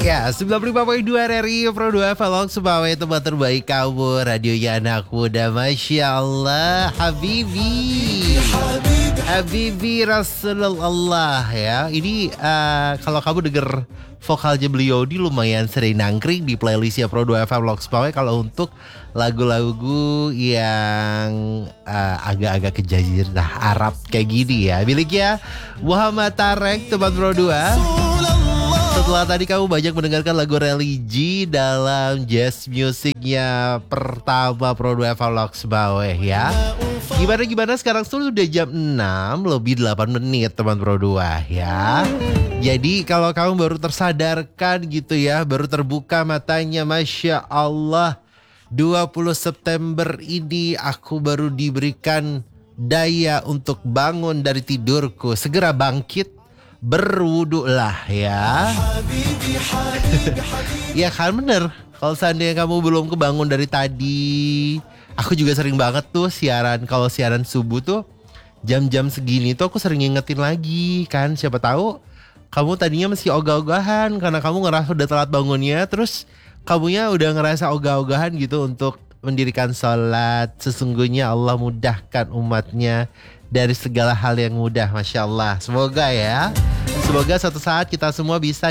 Ya, 95.2 RRI Pro 2 Vlog Sumbawa, tempat terbaik kamu, radionya anak muda. Masya Allah, Habibi Rasulullah ya. Ini kalau kamu denger vokalnya beliau di lumayan sering nangkring di playlistnya Pro 2 Vlog Sumbawa. Kalau untuk lagu-lagu yang agak-agak kejadian Arab kayak gini ya, miliknya Muhammad Tarek, teman Pro 2. Setelah tadi kamu banyak mendengarkan lagu religi dalam jazz musiknya pertama Pro 2 Vlog Sumbawa ya. Gimana sekarang sudah jam 6 lebih 8 menit teman Pro 2 ya. Jadi kalau kamu baru tersadarkan gitu ya, baru terbuka matanya, Masya Allah, 20 September ini aku baru diberikan daya untuk bangun dari tidurku. Segera bangkit, berwudulah ya. Ya kan, bener. Kalau seandainya kamu belum kebangun dari tadi, aku juga sering banget tuh siaran. Kalau siaran subuh tuh jam-jam segini tuh aku sering ngingetin lagi kan. Siapa tahu kamu tadinya masih ogah-ogahan karena kamu ngerasa udah telat bangunnya. Terus kamunya udah ngerasa ogah-ogahan gitu untuk mendirikan sholat. Sesungguhnya Allah mudahkan umatnya dari segala hal yang mudah, Masya Allah. Semoga ya, semoga suatu saat kita semua bisa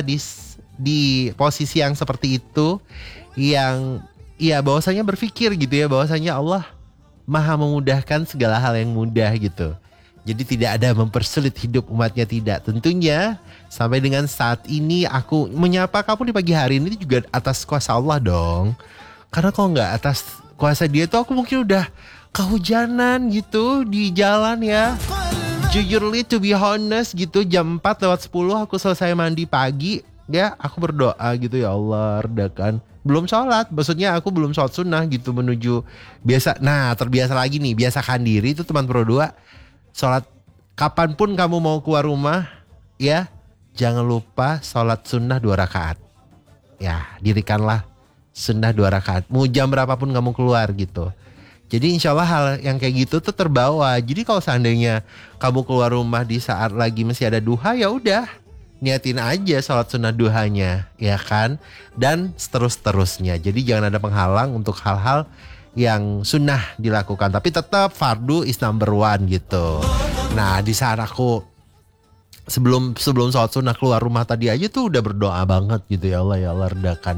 di posisi yang seperti itu, yang ya bahwasanya berpikir gitu ya, bahwasanya Allah maha memudahkan segala hal yang mudah gitu. Jadi tidak ada mempersulit hidup umatnya, tidak. Tentunya sampai dengan saat ini aku menyapa kamu di pagi hari ini juga atas kuasa Allah dong. Karena kalau nggak atas kuasa Dia tuh aku mungkin udah kehujanan gitu di jalan ya. Jujurly to be honest gitu, jam 4:10 aku selesai mandi pagi ya, aku berdoa gitu, ya Allah redakan. Belum sholat, maksudnya aku belum sholat sunnah gitu menuju biasa. Nah terbiasa lagi nih, biasakan diri itu teman Pro 2. Sholat kapanpun kamu mau keluar rumah ya, jangan lupa sholat sunnah 2 rakaat. Ya, dirikanlah sunnah 2 rakaat. Mau jam berapapun kamu keluar gitu. Jadi insya Allah hal yang kayak gitu tuh terbawa. Jadi kalau seandainya kamu keluar rumah di saat lagi masih ada duha, ya udah niatin aja sholat sunnah duhanya, ya kan? Dan seterusnya. Jadi jangan ada penghalang untuk hal-hal yang sunnah dilakukan. Tapi tetap fardu is number one gitu. Nah di saat aku sebelum sholat sunnah keluar rumah tadi aja tuh udah berdoa banget gitu, ya Allah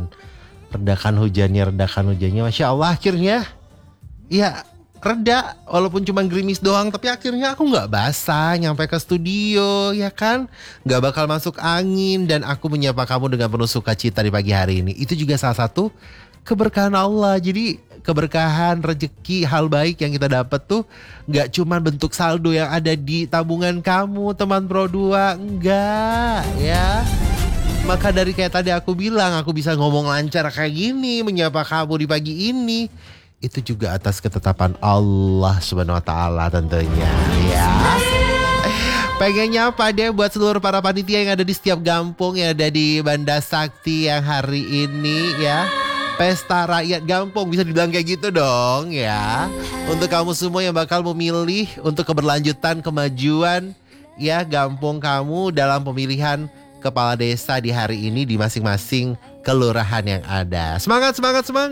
redakan hujannya. Masya Allah, akhirnya ya reda, walaupun cuma gerimis doang, tapi akhirnya aku gak basah nyampe ke studio, ya kan? Gak bakal masuk angin, dan aku menyapa kamu dengan penuh sukacita di pagi hari ini. Itu juga salah satu keberkahan Allah. Jadi keberkahan, rezeki, hal baik yang kita dapat tuh gak cuma bentuk saldo yang ada di tabungan kamu teman Pro 2, enggak ya. Maka dari kayak tadi aku bilang, aku bisa ngomong lancar kayak gini, menyapa kamu di pagi ini, itu juga atas ketetapan Allah Subhanahu wa Ta'ala tentunya ya. Pengen nyapa deh buat seluruh para panitia yang ada di setiap gampung yang ada di Banda Sakti yang hari ini ya. Pesta Rakyat Gampung, bisa dibilang kayak gitu dong ya. Untuk kamu semua yang bakal memilih untuk keberlanjutan kemajuan ya gampung kamu dalam pemilihan kepala desa di hari ini di masing-masing kelurahan yang ada. Semangat.